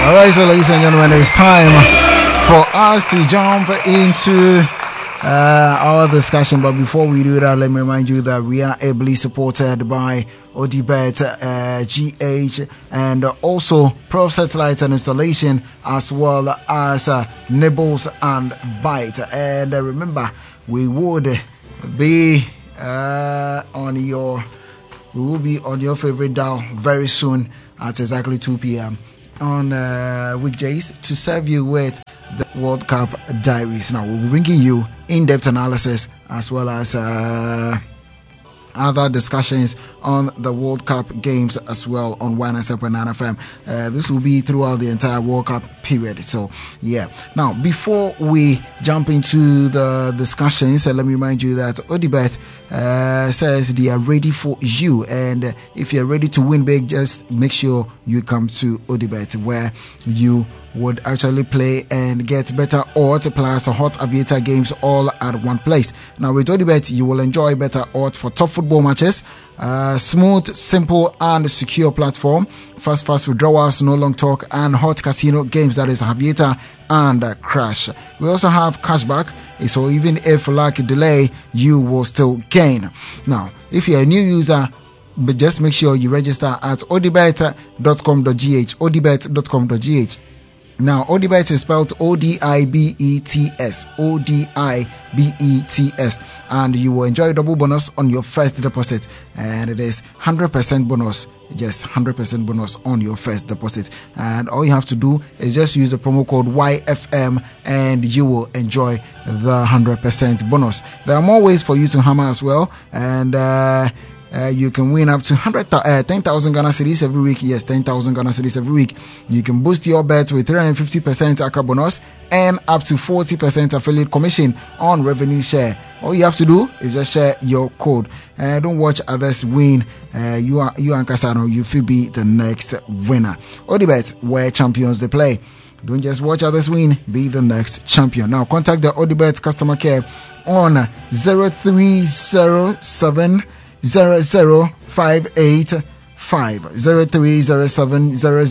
Alright, so ladies and gentlemen, it's time for us to jump into our discussion. But before we do that, let me remind you that we are ably supported by Odibet, GH, and also Pro Satellite and Installation, as well as Nibbles and Bite. And remember, we would be on your favorite dial very soon at exactly 2 p.m. on weekdays to serve you with the World Cup Diaries. Now we'll be bringing you in-depth analysis as well as other discussions on the World Cup games as well on 107.9 FM. This will be throughout the entire World Cup period. So yeah. Now before we jump into the discussions, let me remind you that Odibet says they are ready for you, and if you're ready to win big, just make sure you come to Odibet, where you would actually play and get better odds plus hot aviator games all at one place. Now with Odibet, you will enjoy better odds for top football matches, smooth, simple and secure platform, fast withdrawals, no long talk, and hot casino games, that is aviator and crash. We also have cashback, so even if luck delay, you will still gain. Now if you're a new user, but just make sure you register at odibet.com.gh, odibet.com.gh. Now, Odibet is spelled O-D-I-B-E-T-S, O-D-I-B-E-T-S, and you will enjoy double bonus on your first deposit, and it is 100% bonus, just 100% bonus on your first deposit. And all you have to do is just use the promo code YFM, and you will enjoy the 100% bonus. There are more ways for you to hammer as well, and you can win up to 10,000 Ghana cedis every week. Yes, 10,000 Ghana cedis every week. You can boost your bet with 350% ACA bonus and up to 40% affiliate commission on revenue share. All you have to do is just share your code. Don't watch others win. You and Kasano, you will be the next winner. Odibet, where champions they play. Don't just watch others win, be the next champion. Now contact the Odibet customer care on 0307 00585 0307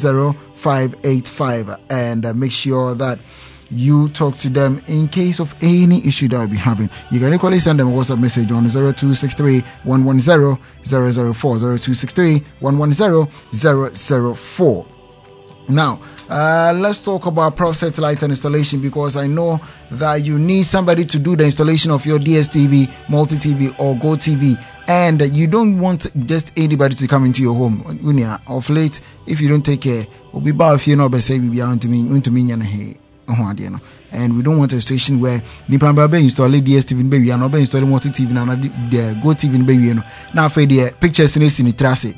00585, and make sure that you talk to them in case of any issue that I'll be having. You can equally send them a WhatsApp message on 0263 110 004 0263 110 004. Now, let's talk about Pro Satellite and Installation, because I know that you need somebody to do the installation of your DSTV, Multi-TV or Go TV, and you don't want just anybody to come into your home. Of late, if you don't take care, we'll be bad if you know, but say we be out to me, and we don't want a station where the Prambabe install DSTV baby and not installing Multi-TV and the Go TV baby. Now for the pictures in the trace.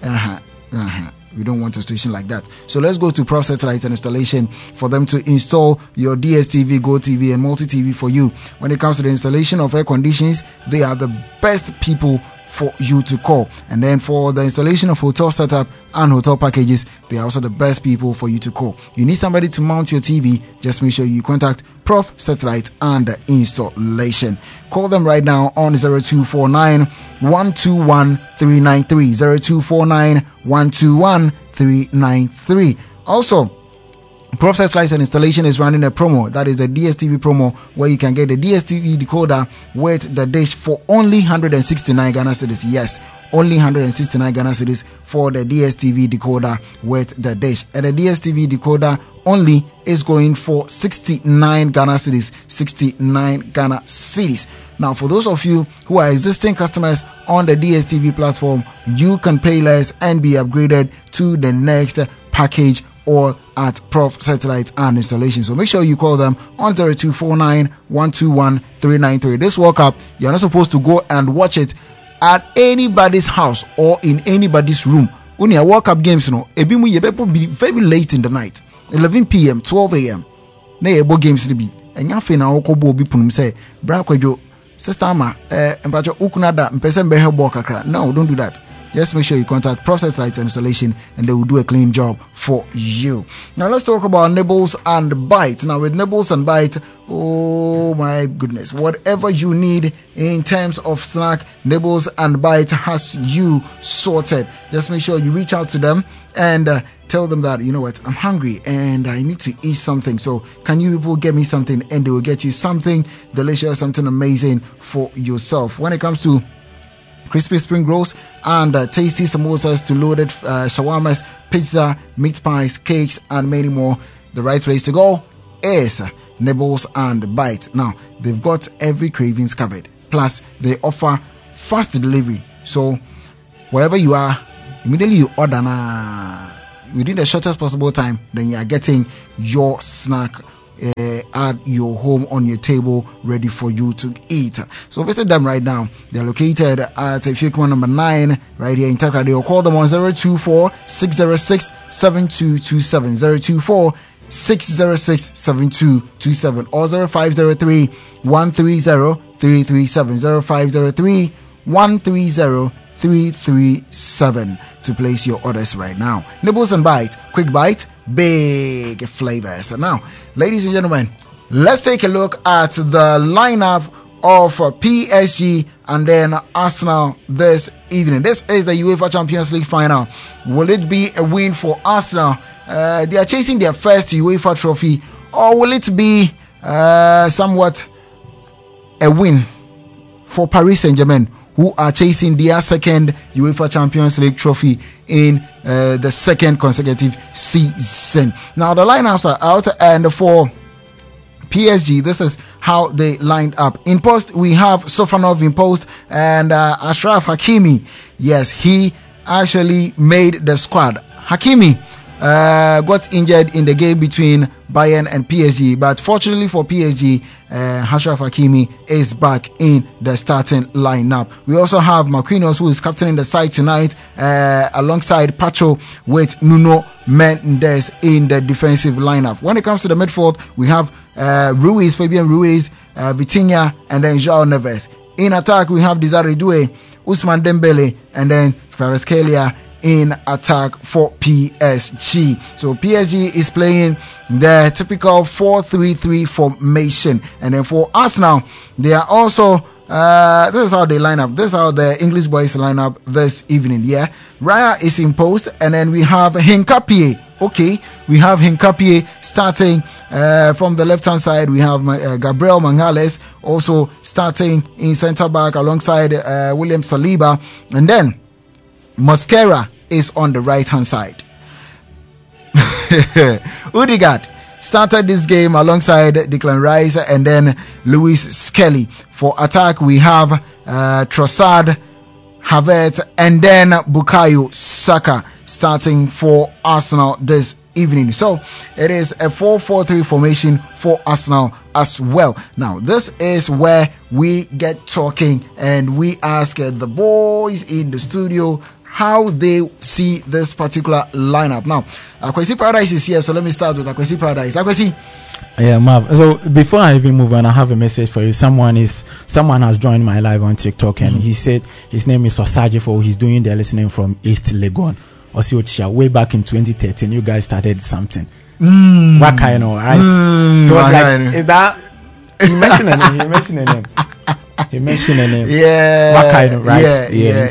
We don't want a station like that. So let's go to Pro Satellite and Installation for them to install your DSTV, Go TV and Multi-TV for you. When it comes to the installation of air conditions, they are the best people for you to call. And then for the installation of hotel setup and hotel packages, they are also the best people for you to call. You need somebody to mount your TV, just make sure you contact Prof Satellite and Installation. Call them right now on 0249 121 393 0249 121 393. Also, Prof Satellite and Installation is running a promo, that is the DSTV promo, where you can get the DSTV decoder with the dish for only 169 Ghana cedis. Yes, only 169 Ghana cedis for the DSTV decoder with the dish. And the DSTV decoder only is going for 69 Ghana cedis. 69 Ghana cedis. Now, for those of you who are existing customers on the DSTV platform, you can pay less and be upgraded to the next package, or at Prof Satellite and Installation. So make sure you call them on 0249 121 393. This World Cup, you're not supposed to go and watch it at anybody's house or in anybody's room. When you World Cup games, you be very late in the night, 11 p.m., 12 a.m. Na ebo games to be. And you na okobo bi punum say, bra kwadwo, sister ma, mpacho ukunada, mpese mbehe bo kakra. No, don't do that. Just make sure you contact Pro Satellite and Installation, and they will do a clean job for you. Now let's talk about Nibbles and Bite. Now with Nibbles and Bite, oh my goodness, whatever you need in terms of snack, Nibbles and Bite has you sorted. Just make sure you reach out to them and tell them that, you know what, I'm hungry and I need to eat something. So can you people get me something? And they will get you something delicious, something amazing for yourself. When it comes to crispy spring rolls and tasty samosas to loaded shawarmas, pizza, meat pies, cakes, and many more, the right place to go is Nibbles and Bite. Now, they've got every cravings covered. Plus, they offer fast delivery. So, wherever you are, immediately you order within the shortest possible time, then you are getting your snack at your home on your table, ready for you to eat. So visit them right now. They're located at Fiekman number 9 right here in Takra. They'll call them on 024-606-7227 024-606-7227 or 0503-130-337 0503-130-337 to place your orders right now. Nibbles and Bite, quick bite, big flavors. So now, ladies and gentlemen, let's take a look at the lineup of PSG and then Arsenal this evening. This is the UEFA Champions League final. Will it be a win for Arsenal? They are chasing their first UEFA trophy, or will it be somewhat a win for Paris Saint-Germain, who are chasing their second UEFA Champions League trophy in the second consecutive season? Now, the lineups are out, and for PSG, this is how they lined up. In post, we have Sofanov in post and Achraf Hakimi. Yes, he actually made the squad. Hakimi got injured in the game between Bayern and PSG, but fortunately for PSG, Achraf Hakimi is back in the starting lineup. We also have Marquinhos, who is captaining the side tonight, alongside Pacho, with Nuno Mendes in the defensive lineup. When it comes to the midfield, we have Ruiz, Fabian Ruiz, Vitinha, and then Joao Neves. In attack, we have Desire Doué, Ousmane Dembele, and then Kvaratskhelia in attack for PSG. So PSG is playing the typical 4-3-3 formation, and then for Arsenal, they are also this is how they line up. This is how the English boys line up this evening. Yeah, Raya is in post, and then we have Hinkapie. Okay, we have Hinkapie starting from the left hand side. We have Gabriel Magalhaes also starting in centre back alongside William Saliba, and then Mosquera is on the right hand side. Odegaard started this game alongside Declan Rice and then Lewis Skelly. For attack, we have Trossard, Havertz, and then Bukayo Saka starting for Arsenal this evening. So it is a 4-4-3 formation for Arsenal as well. Now, this is where we get talking and we ask the boys in the studio how they see this particular lineup. Now, Akwesi Paradise is here, so let me start with Akwesi Paradise. Akwesi. Yeah, Marv. So before I even move on, I have a message for you. Someone has joined my live on TikTok, and he said his name is Osajifo. He's doing the listening from East Legon. Osiocha, way back in 2013, you guys started something. What kind of, right? He was like, is that, he mentioned a name. He mentioned a name. Yeah. What kind of, right? Yeah.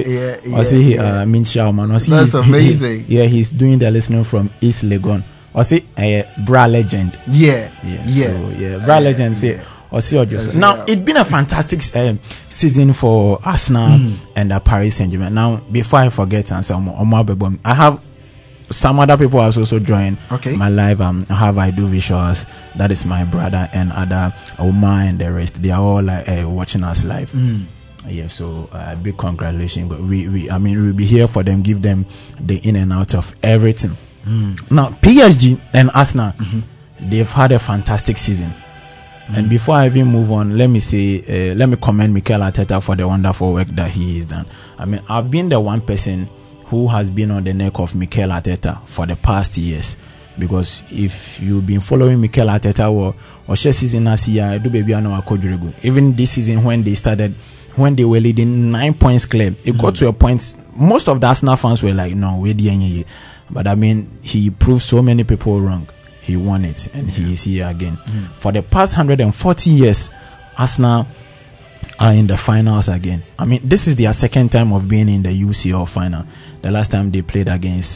That's amazing. He's doing the listening from East Legon. Bra Legend. Bra Legend. Now, it's been a fantastic season for Arsenal and Paris Saint-Germain. Now, before I forget, I have some other people has also joined my live. I have Ido Visuals, that is my brother, and other Omar and the rest. They are all watching us live. Yeah, so big congratulations. But we'll be here for them, give them the in and out of everything. Now, PSG and Arsenal, they've had a fantastic season. And before I even move on, let me commend Mikel Arteta for the wonderful work that he has done. I've been the one person who has been on the neck of Mikel Arteta for the past years, because if you've been following Mikel Arteta or season last year, even this season when they were leading 9 points clear, it got to a point most of the Arsenal fans were like, no, we're the but he proved so many people wrong. He won it, and he is here again. For the past 140 years, Arsenal are in the finals again. This is their second time of being in the UCL final. The last time they played against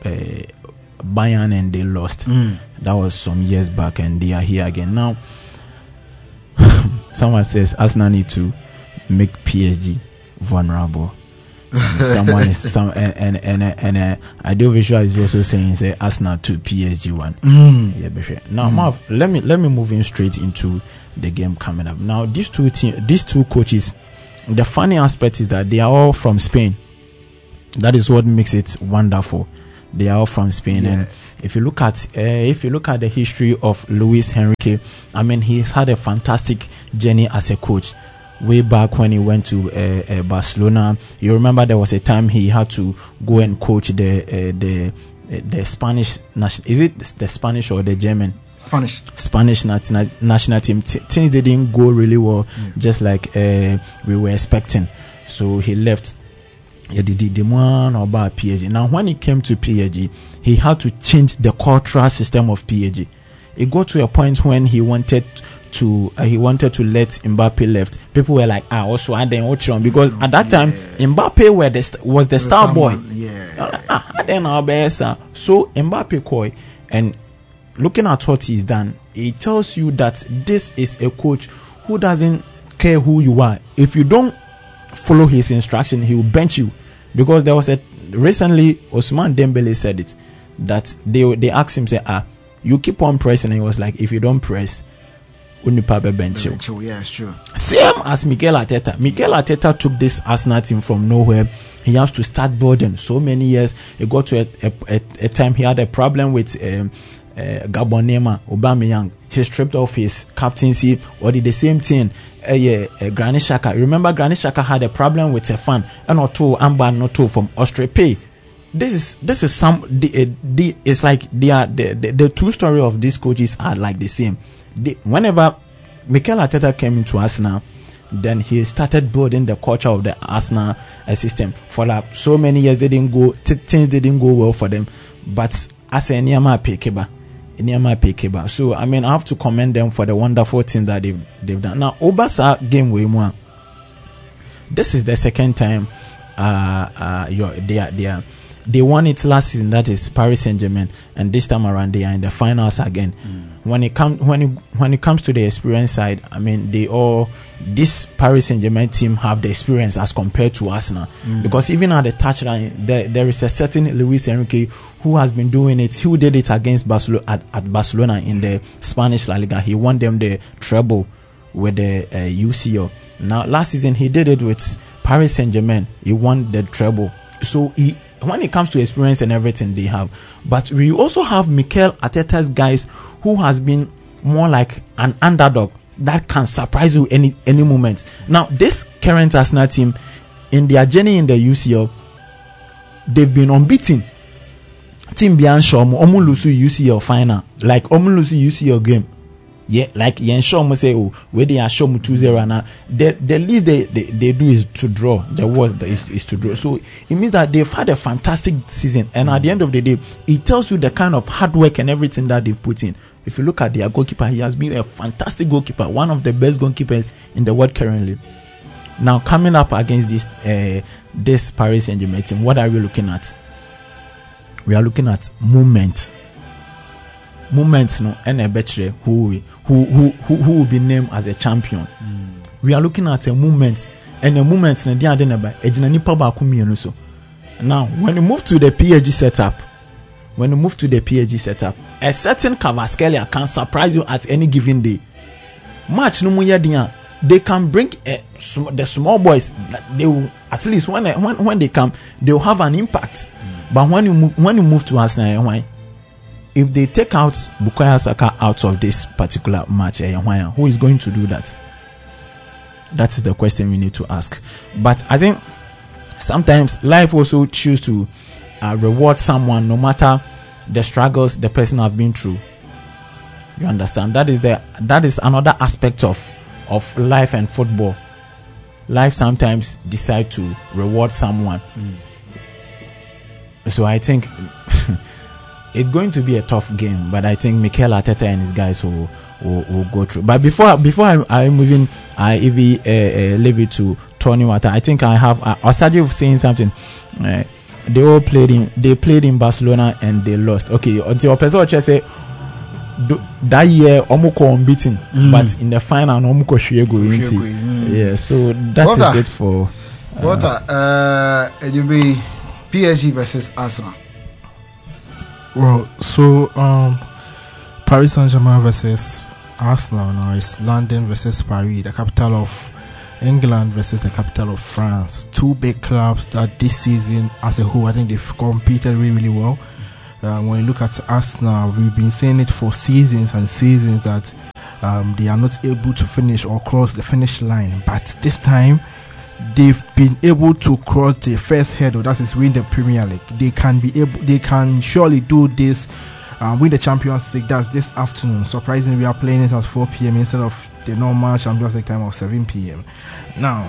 Bayern and they lost. That was some years back, and they are here again now. Someone says Arsenal need to make PSG vulnerable. Someone is and Ideal Visual is also saying say Arsenal 2 PSG 1. Yeah, now Marv, let me move in straight into the game coming up. Now these two coaches, the funny aspect is that they are all from Spain. That is what makes it wonderful. They are all from Spain, and if you look at the history of Luis Enrique, I mean, he's had a fantastic journey as a coach. Way back when he went to Barcelona, you remember there was a time he had to go and coach the Spanish national. Is it the Spanish or the German? Spanish national team. Things didn't go really well, just like we were expecting. So he left. The one about PSG. Now, when he came to PSG, he had to change the cultural system of PSG. It got to a point when he wanted to let Mbappe left. People were like, also and then what's wrong? Because at that time Mbappe was the star boy. So Mbappe Koi, and looking at what he's done, it tells you that this is a coach who doesn't care who you are. If you don't follow his instruction, he will bench you. Because there was recently Ousmane Dembele said it, that they asked him, say, you keep on pressing, and he was like, if you don't press, Unipabe bench you. Yeah, it's true. Same as Mikel Arteta. Mikel Arteta took this Arsenal team from nowhere. He has to start building so many years. It got to a time he had a problem with Gabonema Aubameyang. He stripped off his captaincy, or did the same thing. Granit Xhaka. Remember, Granit Xhaka had a problem with a fan, and not two Amban, not two from Austria Pay. This is some. It's like they are the two story of these coaches are like the same. Whenever Mikel Arteta came into Arsenal, then he started building the culture of the Arsenal system. For like so many years, things didn't go well for them. But as a Nyama Pekeba, so I mean, I have to commend them for the wonderful thing that they've done. Now, Obasa game way more. This is the second time they won it last season. That is Paris Saint-Germain, and this time around they are in the finals again. When it comes to the experience side, I mean, this Paris Saint-Germain team have the experience as compared to Arsenal, because even at the touchline there is a certain Luis Enrique who has been doing it. Who did it against Barcelona at Barcelona in the Spanish La Liga. He won them the treble with the UCL. Now last season he did it with Paris Saint-Germain. He won the treble. So when it comes to experience and everything they have, but we also have Mikel Arteta's guys who has been more like an underdog that can surprise you any moment. Now this current Arsenal team, in their journey in the UCL, they've been unbeaten. Team Bianchom Omulusu UCL final, like Omulusu UCL game. Yeah, like Yenshom say, where they are show 2-0 now. The least they do is to draw. The worst is to draw. So it means that they've had a fantastic season, and at the end of the day, it tells you the kind of hard work and everything that they've put in. If you look at their goalkeeper, he has been a fantastic goalkeeper, one of the best goalkeepers in the world currently. Now coming up against this Paris Saint-Germain team, what are we looking at? We are looking at moments, no, and a better who will be named as a champion. We are looking at a moment, and a moment na dia de na ba ejina nipa ba ko mienu so. Now when you move to the PSG setup, a certain Kvaratskhelia can surprise you at any given day. Match no mu dia, they can bring the small boys. They will, at least when they come, they will have an impact. But when you move to Arsenal, if they take out Bukayo Saka out of this particular match, who is going to do that? That is the question we need to ask. But I think sometimes life also choose to reward someone no matter the struggles the person have been through. You understand? That is another aspect of life and football. Life sometimes decide to reward someone. So I think it's going to be a tough game, but I think Mikel Arteta and his guys will go through. But before I move in, I leave it to Tony Wata. I think I have Osadio saying something. they played in Barcelona and they lost. Okay, until person say that year Omuko unbeaten, but in the final Omuko Shuyego. Yeah, so that is it for it will be PSG versus Arsenal. Well, so Paris Saint-Germain versus Arsenal now is London versus Paris, the capital of England versus the capital of France. Two big clubs that this season as a whole, I think they've competed really, really well. When you look at Arsenal, we've been saying it for seasons and seasons that they are not able to finish or cross the finish line. But this time, they've been able to cross the first hurdle, that is win the Premier League. They can surely do this, win the Champions League. That's this afternoon. Surprisingly, we are playing it at 4 p.m. instead of the normal Champions League time of 7 p.m. Now,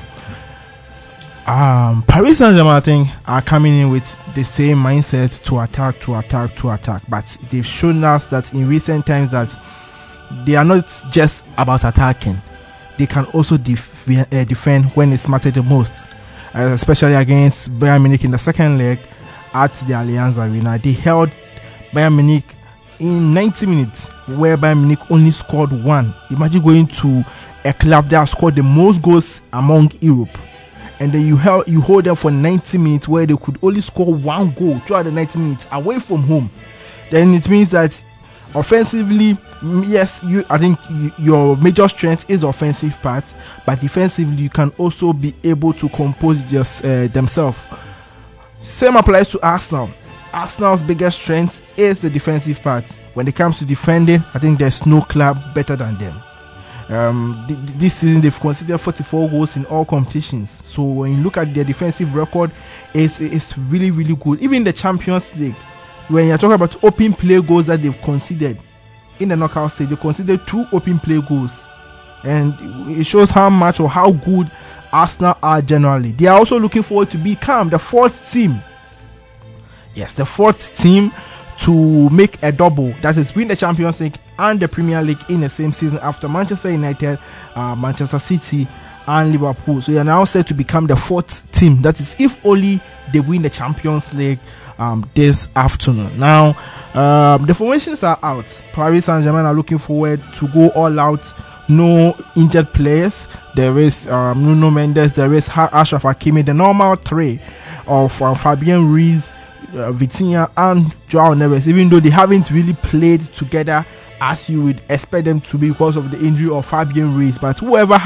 Paris Saint-Germain, I think, are coming in with the same mindset to attack. But they've shown us that in recent times that they are not just about attacking. They can also defend when it's mattered the most, especially against Bayern Munich in the second leg at the Allianz Arena. They held Bayern Munich in 90 minutes, where Bayern Munich only scored one. Imagine going to a club that scored the most goals among Europe, and then you hold them for 90 minutes where they could only score one goal throughout the 90 minutes away from home. Then it means that offensively, yes, I think your major strength is offensive part, but defensively you can also be able to compose themselves. Same applies to Arsenal. Arsenal's biggest strength is the defensive part. When it comes to defending, I think there's no club better than them. This season they've conceded 44 goals in all competitions. So when you look at their defensive record, it's really, really good. Even in the Champions League, when you're talking about open play goals that they've conceded in the knockout stage, they conceded 2 open play goals, and it shows how much or how good Arsenal are generally. They are also looking forward to become the 4th team. Yes, the 4th team to make a double, that is win the Champions League and the Premier League in the same season after Manchester United, Manchester City and Liverpool. So they are now set to become the 4th team. That is if only they win the Champions League this afternoon. Now, the formations are out. Paris Saint-Germain are looking forward to go all out. No injured players. There is Nuno Mendes, there is Achraf Hakimi, the normal 3 of Fabien Ruiz, Vitinha and Joao Neves, even though they haven't really played together as you would expect them to be because of the injury of Fabien Ruiz. But whoever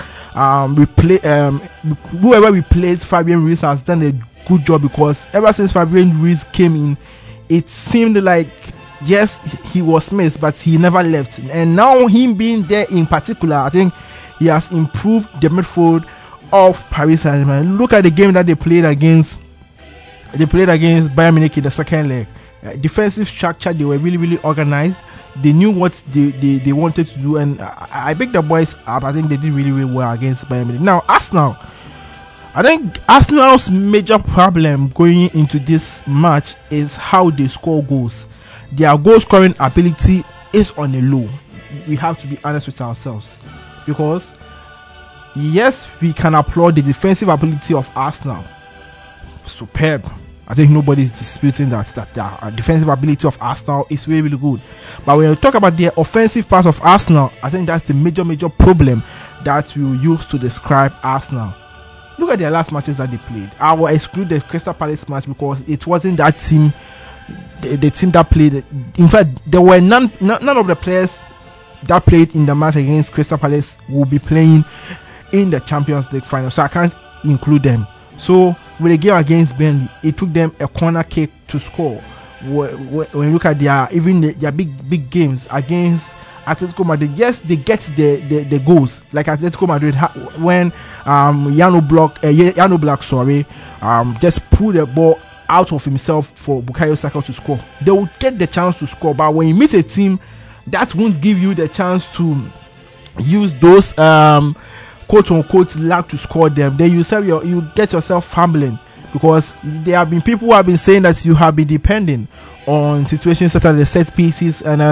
replaced Fabien Ruiz has done a good job, because ever since Fabien Ruiz came in, it seemed like, yes, he was missed, but he never left. And now him being there in particular, I think he has improved the midfield of Paris Saint-Germain. Look at the game that they played against Bayern Munich in the second leg. Defensive structure, they were really, really organized. They knew what they wanted to do, and I picked the boys up. I think they did really, really well against Bayern Munich. Now, Arsenal, I think Arsenal's major problem going into this match is how they score goals. Their goal scoring ability is on a low. We have to be honest with ourselves, because yes, we can applaud the defensive ability of Arsenal. Superb. I think nobody's disputing that the defensive ability of Arsenal is really, really good. But when you talk about the offensive part of Arsenal, I think that's the major problem that we will use to describe Arsenal. Look at their last matches that they played. I will exclude the Crystal Palace match because it wasn't that team, the team that played. In fact, there were none of the players that played in the match against Crystal Palace will be playing in the Champions League final, so I can't include them. So with the game against Burnley, it took them a corner kick to score. When you look at their big games against Atletico Madrid, yes, they get the goals, like Atletico Madrid when Jan Oblak just pulled the ball out of himself for Bukayo Saka to score. They will get the chance to score, but when you meet a team that won't give you the chance to use those quote-unquote luck to score them, then you get yourself fumbling, because there have been people who have been saying that you have been depending on situations such as the set pieces and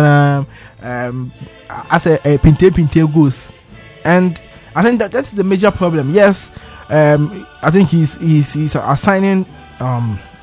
as a Pinte goes, and I think that's the major problem. Yes, I think he's assigning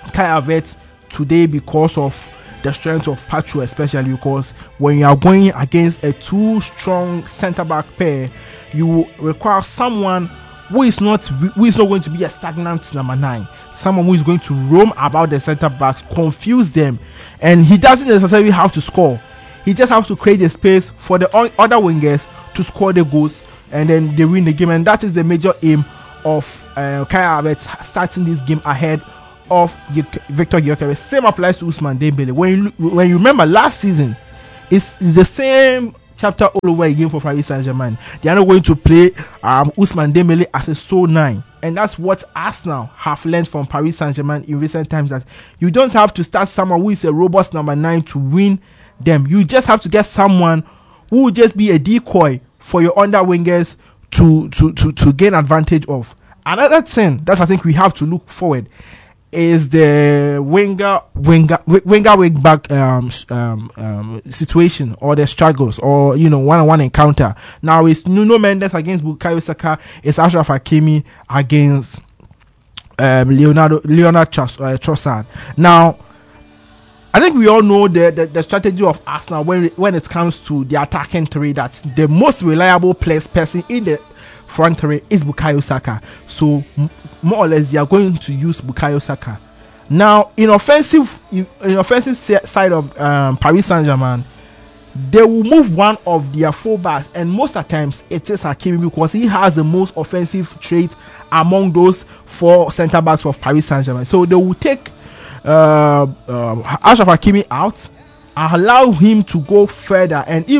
Kai Havertz today because of the strength of Pacho, especially because when you are going against a too strong centre back pair, you require someone who is not going to be a stagnant number 9, someone who is going to roam about the centre backs, confuse them, and he doesn't necessarily have to score. He just has to create a space for the other wingers to score the goals, and then they win the game. And that is the major aim of Kai Havertz starting this game ahead of Victor Gyökeres. Same applies to Ousmane Dembele. When you remember last season, it's the same chapter all over again for Paris Saint-Germain. They are not going to play Ousmane Dembele as a sole 9, and that's what Arsenal have learned from Paris Saint-Germain in recent times, that you don't have to start someone who is a robust number 9 to win them. You just have to get someone who will just be a decoy for your under wingers to gain advantage of. Another thing that I think we have to look forward is the winger wing back situation, or the struggles, or one-on-one encounter. Now it's Nuno Mendes against Bukayo Saka. It's Achraf Hakimi against Leonard Trossard. Now I think we all know the strategy of Arsenal when it comes to the attacking three, that the most reliable person in the front three is Bukayo Saka. So more or less they are going to use Bukayo Saka. Now in offensive side of Paris Saint-Germain, they will move one of their fullbacks, and most of the times it is Hakimi, because he has the most offensive trait among those 4 centre backs of Paris Saint-Germain. So they will take Achraf Hakimi out and allow him to go further, and if